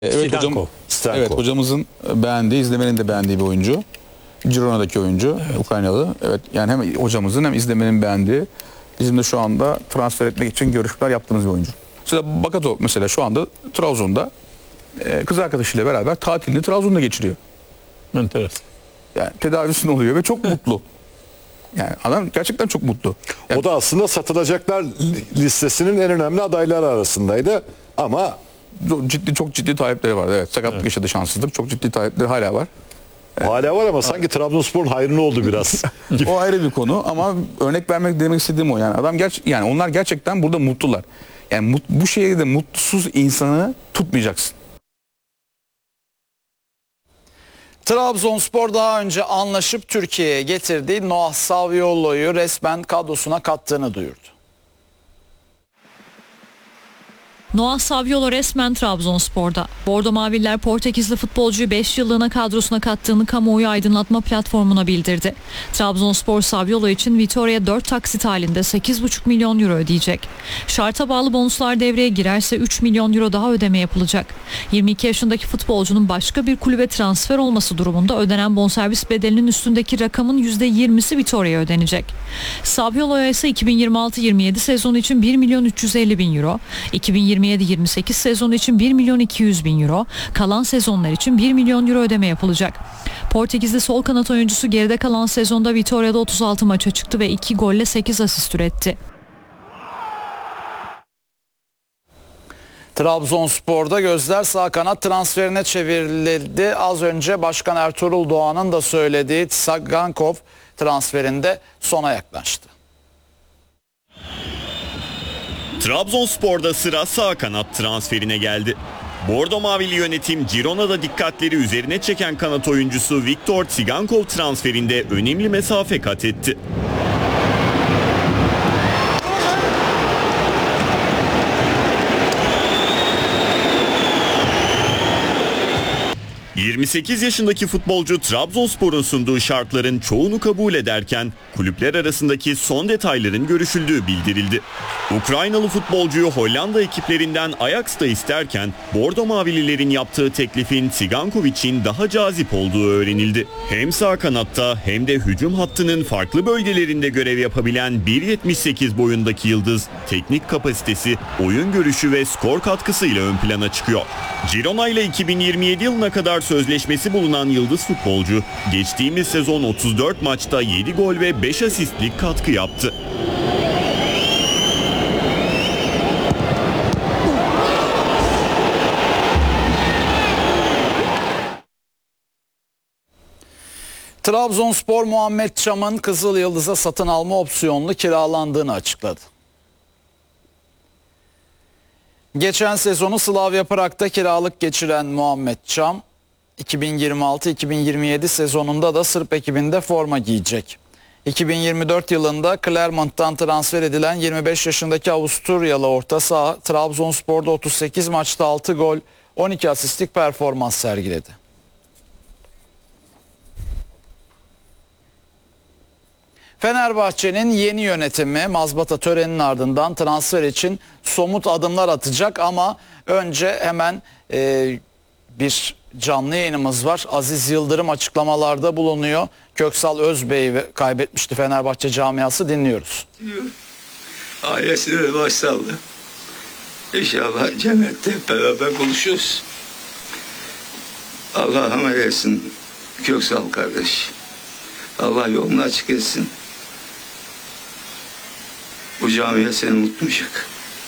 Evet hocam. Evet hocamızın beğendiği, izlemenin de beğendiği bir oyuncu. Girona'daki oyuncu, evet. Ukraynalı. Evet, yani hem hocamızın hem izlemenin beğendiği, bizim de şu anda transfer etmek için görüşmeler yaptığımız bir oyuncu. Mesela Bakato mesela şu anda Trabzon'da kız arkadaşıyla beraber tatilini Trabzon'da geçiriyor. Enteresan. Yani tedavisini oluyor ve çok mutlu. Yani adam gerçekten çok mutlu. Yani, o da aslında satılacaklar listesinin en önemli adayları arasındaydı ama çok ciddi talepleri var. Evet, sakatlık yaşadı, şanssızlık. Çok ciddi talepleri hala var. Hala var ama sanki Trabzonspor'un hayrına oldu biraz. O ayrı bir konu ama örnek demek istediğim o. Yani adam yani onlar gerçekten burada mutlular. Yani bu şehirde mutsuz insanı tutmayacaksın. Trabzonspor daha önce anlaşıp Türkiye'ye getirdiği Noah Saviolo'yu resmen kadrosuna kattığını duyurdu. Noah Saviolo resmen Trabzonspor'da. Bordo Maviller Portekizli futbolcuyu 5 yıllığına kadrosuna kattığını kamuoyu aydınlatma platformuna bildirdi. Trabzonspor Saviolo için Vitoria'ya 4 taksit halinde 8,5 milyon euro ödeyecek. Şarta bağlı bonuslar devreye girerse 3 milyon euro daha ödeme yapılacak. 22 yaşındaki futbolcunun başka bir kulübe transfer olması durumunda ödenen bonservis bedelinin üstündeki rakamın %20'si Vitoria'ya ödenecek. Saviolo'ya ise 2026-27 sezonu için 1 milyon 350 bin euro, 2027-28 sezonu için 1 milyon 200 bin euro, kalan sezonlar için 1 milyon euro ödeme yapılacak. Portekizli sol kanat oyuncusu geride kalan sezonda Vitoria'da 36 maça çıktı ve 2 golle 8 asist üretti. Trabzonspor'da gözler sağ kanat transferine çevrildi. Az önce Başkan Ertuğrul Doğan'ın da söylediği Tsagankov transferinde sona yaklaştı. Trabzonspor'da sıra sağ kanat transferine geldi. Bordo Mavili yönetim Girona'da dikkatleri üzerine çeken kanat oyuncusu Viktor Tsigankov transferinde önemli mesafe kat etti. ...28 yaşındaki futbolcu Trabzonspor'un sunduğu şartların çoğunu kabul ederken... ...kulüpler arasındaki son detayların görüşüldüğü bildirildi. Ukraynalı futbolcuyu Hollanda ekiplerinden Ajax da isterken... ...Bordo Mavililerin yaptığı teklifin Tsigankov için daha cazip olduğu öğrenildi. Hem sağ kanatta hem de hücum hattının farklı bölgelerinde görev yapabilen 1.78 boyundaki yıldız... ...teknik kapasitesi, oyun görüşü ve skor katkısıyla ön plana çıkıyor. Girona ile 2027 yılına kadar sözleşmesi bulunan yıldız futbolcu geçtiğimiz sezon 34 maçta 7 gol ve 5 asistlik katkı yaptı. Trabzonspor Muhammed Çam'ın Kızıl Yıldız'a satın alma opsiyonlu kiralandığını açıkladı. Geçen sezonu Slavia Prag'da kiralık geçiren Muhammed Çam, 2026-2027 sezonunda da Sırp ekibinde forma giyecek. 2024 yılında Clermont'tan transfer edilen 25 yaşındaki Avusturyalı orta saha Trabzonspor'da 38 maçta 6 gol, 12 asistlik performans sergiledi. Fenerbahçe'nin yeni yönetimi mazbata töreninin ardından transfer için somut adımlar atacak ama önce hemen bir canlı yayınımız var. Aziz Yıldırım açıklamalarda bulunuyor. Köksal Özbey'i kaybetmişti Fenerbahçe camiası, dinliyoruz. Ailesine de başsağlığı. İnşallah cennette hep beraber buluşuruz. Allah rahmet eylesin Köksal kardeş. Allah yolunu açık etsin. Bu camiye seni unutmayacak.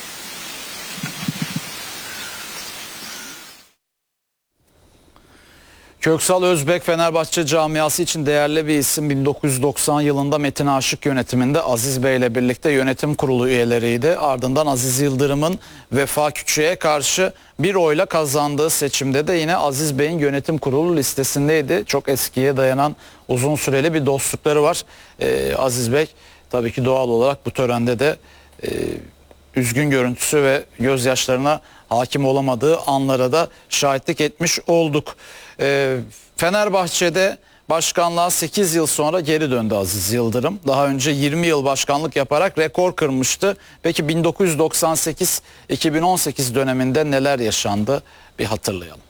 Köksal Özbek Fenerbahçe camiası için değerli bir isim. 1990 yılında Metin Aşık yönetiminde Aziz Bey ile birlikte yönetim kurulu üyeleriydi. Ardından Aziz Yıldırım'ın Vefa Küçük'e karşı bir oyla kazandığı seçimde de yine Aziz Bey'in yönetim kurulu listesindeydi. Çok eskiye dayanan uzun süreli bir dostlukları var. Aziz Bey tabii ki doğal olarak bu törende de üzgün görüntüsü ve gözyaşlarına hakim olamadığı anlara da şahitlik etmiş olduk. Fenerbahçe'de başkanlığa 8 yıl sonra geri döndü Aziz Yıldırım. Daha önce 20 yıl başkanlık yaparak rekor kırmıştı. Peki 1998-2018 döneminde neler yaşandı? Bir hatırlayalım.